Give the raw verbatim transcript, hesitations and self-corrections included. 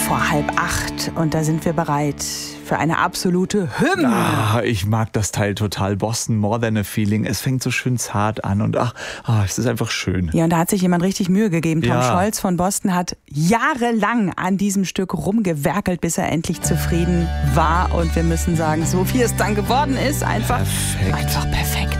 vor halb acht und da sind wir bereit für eine absolute Hymne. Ah, ich mag das Teil total. Boston, More Than a Feeling. Es fängt so schön zart an und ach, ach, es ist einfach schön. Ja, und da hat sich jemand richtig Mühe gegeben. Tom Ja. Scholz von Boston hat jahrelang an diesem Stück rumgewerkelt, bis er endlich zufrieden war. Und wir müssen sagen, so wie es dann geworden ist, einfach, Perfekt. einfach perfekt.